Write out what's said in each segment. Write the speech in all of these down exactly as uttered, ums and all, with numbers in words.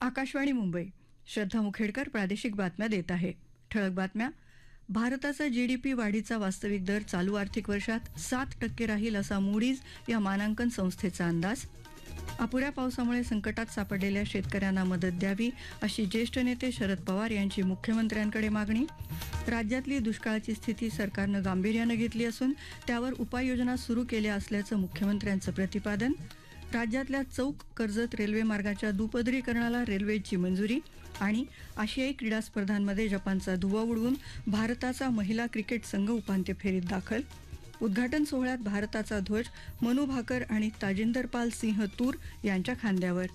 आकाशवाणी मुंबई. श्रद्धा मुखेडकर प्रादेशिक बातम्या देत आहे. ठळक बातम्या. भारताचा जीडीपी वाढीचा वास्तविक दर चालू आर्थिक वर्षात सात टक्के राहील असा मूडीज या मानांकन संस्थेचा अंदाज. अपुऱ्या पावसामुळे संकटात सापडलेल्या शेतकऱ्यांना मदत द्यावी अशी ज्येष्ठ नेते शरद पवार यांची मुख्यमंत्र्यांकडे मागणी. राज्यातली दुष्काळाची स्थिती सरकारनं गांभीर्यानं घेतली असून त्यावर उपाययोजना सुरू केल्या असल्याचं मुख्यमंत्र्यांचं प्रतिपादन. राज्यातल्या चौक कर्जत रेल्वे मार्गाच्या दुपदरीकरणाला रेल्वेची मंजुरी. आणि आशियाई क्रीडा स्पर्धांमध्ये जपानचा धुव्वा उडवून भारताचा महिला क्रिकेट संघ उपांत्य फेरीत दाखल. उद्घाटन सोहळ्यात भारताचा ध्वज मनू भाकर आणि ताजिंदरपाल सिंह तूर यांच्या खांद्यावर.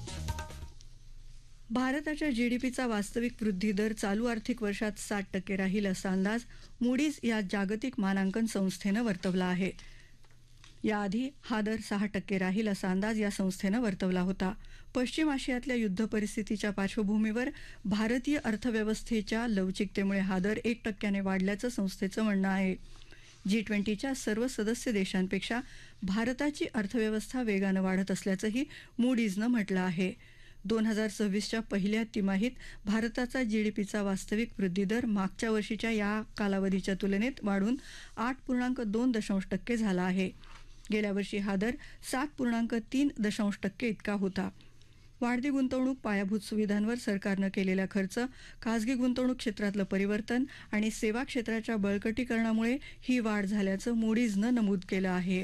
भारताच्या जीडीपीचा वास्तविक वृद्धी दर चालू आर्थिक वर्षात सात टक्के राहील असा अंदाज मूडीज या जागतिक मानांकन संस्थेनं वर्तवला आहे. याआधी हा दर सहा टक्के राहील असा अंदाज या संस्थेनं वर्तवला होता. पश्चिम आशियातल्या युद्ध परिस्थितीच्या पार्श्वभूमीवर भारतीय अर्थव्यवस्थेच्या लवचिकतेमुळे हा दर एक टक्क्याने वाढल्याचं संस्थेचं म्हणणं आहे. जी ट्वेंटीच्या सर्व सदस्य देशांपेक्षा भारताची अर्थव्यवस्था वेगानं वाढत असल्याचंही मूडीजनं म्हटलं आहे. दोन हजार सव्वीसच्या पहिल्या तिमाहीत भारताचा जीडीपीचा वास्तविक वृद्धी दर मागच्या वर्षीच्या या कालावधीच्या तुलनेत वाढून आठ पूर्णांक दोन दशांश टक्के झाला आहे. गेल्या वर्षी हा दर सात पूर्णांक तीन दशांश टक्के इतका होता. वाढती गुंतवणूक, पायाभूत सुविधांवर सरकारनं केलेला खर्च, खासगी गुंतवणूक क्षेत्रातलं परिवर्तन आणि सेवा क्षेत्राच्या बळकटीकरणामुळे ही वाढ झाल्याचं मूडीजनं नमूद केलं आहे.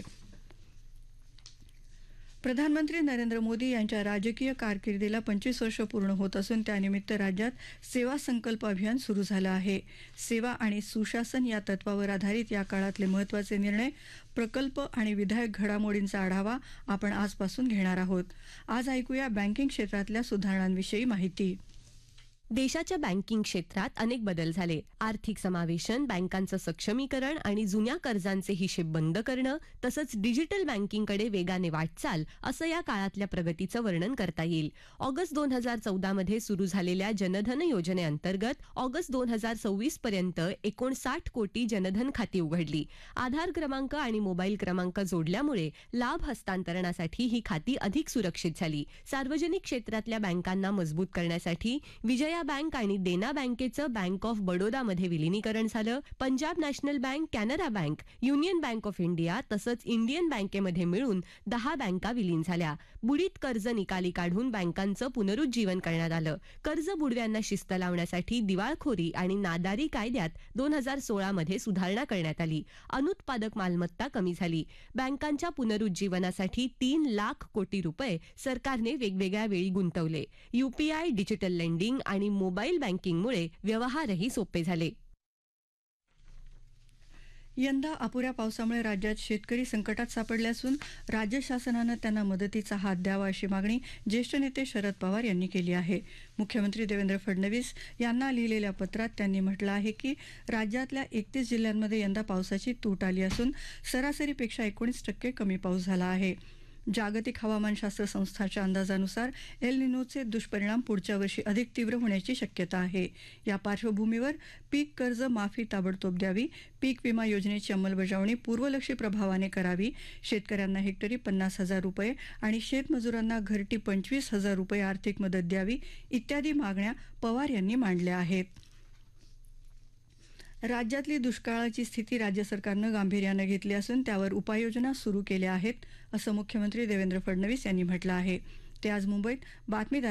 प्रधानमंत्री नरेंद्र मोदी यांच्या राजकीय कारकिर्दीला पंचवीस वर्ष पूर्ण होत असून त्यानिमित्त राज्यात सेवा संकल्प अभियान सुरू झालं आहे. सेवा आणि सुशासन या तत्वावर आधारित या काळातले महत्त्वाचे निर्णय, प्रकल्प आणि विधायक घडामोडींचा आढावा आपण आजपासून घेणार आहोत. आज ऐकूया बँकिंग क्षेत्रातल्या सुधारणांविषयी माहिती. देशाच्या बँकिंग क्षेत्रात अनेक बदल झाले. आर्थिक समावेशन, बँकांचं सक्षमीकरण आणि जुन्या कर्जांचे हिशेब बंद करणं तसंच डिजिटल बँकिंगकडे वेगाने वाटचाल असं या काळातल्या प्रगतीचं वर्णन करता येईल. ऑगस्ट दोन हजार चौदा मध्ये सुरू झालेल्या जनधन योजनेअंतर्गत ऑगस्ट दोन हजार सव्वीस पर्यंत एकोणसाठ कोटी जनधन खाती उघडली. आधार क्रमांक आणि मोबाईल क्रमांक जोडल्यामुळे लाभ हस्तांतरणासाठी ही खाती अधिक सुरक्षित झाली. सार्वजनिक क्षेत्रातल्या बँकांना मजबूत करण्यासाठी विजया बँक आणि देना बँकेचं बँक ऑफ बडोदामध्ये विलिनीकरण झालं. Punjab national bank, Canara bank, union bank of India तसंच इंडियन बँकेमध्ये मिळून दहा बँका विलीन झाल्या. बुडीत कर्ज निकाली काढून बँकांचं पुनरुज्जीवन करण्यात आलं. कर्ज बुडव्यांना शिस्त लावण्यासाठी दिवाळखोरी आणि नादारी कायद्यात दोन हजार सोळा मध्ये सुधारणा करण्यात आली. अनुत्पादक मालमत्ता कमी झाली. बँकांच्या पुनरुज्जीवनासाठी तीन लाख कोटी रुपये सरकारने वेगवेगळ्या वेळी गुंतवले. यूपीआय, डिजिटल लेंडिंग आणि मोबाईल बँकिंगमुळे व्यवहारही सोपे झाले. यंदा अपुऱ्या पावसामुळे राज्यात शेतकरी संकटात सापडले असून राज्य शासनानं त्यांना मदतीचा हात द्यावा अशी मागणी ज्येष्ठ नेते शरद पवार यांनी केली आहे. मुख्यमंत्री देवेंद्र फडणवीस यांना लिहिलेल्या पत्रात त्यांनी म्हटलं आहे की राज्यातल्या एकतीस जिल्ह्यांमध्ये यंदा पावसाची तूट आली असून सरासरीपेक्षा एकोणीस टक्के कमी पाऊस झाला आहे. जागतिक हवामानशास्त्र संस्थाच्या अंदाजानुसार एल निनोचे दुष्परिणाम पुढच्या वर्षी अधिक तीव्र होण्याची शक्यता आहे. या पार्श्वभूमीवर पीक कर्ज माफी ताबडतोब द्यावी, पीक विमा योजनेची अंमलबजावणी पूर्वलक्षी प्रभावाने करावी, शेतकऱ्यांना हेक्टरी पन्नास हजार रुपये आणि शेतमजुरांना घरटी पंचवीस हजार रुपये आर्थिक मदत द्यावी इत्यादी मागण्या पवार यांनी मांडल्या आहेत. राज्यातली दुष्काळाची स्थिती राज्य सरकारनं गांभीर्यानं घेतली असून त्यावर उपाययोजना सुरू केल्या आहेत असं मुख्यमंत्री देवेंद्र फडणवीस यांनी म्हटलं आहे. ते आज मुंबईत बातमीदार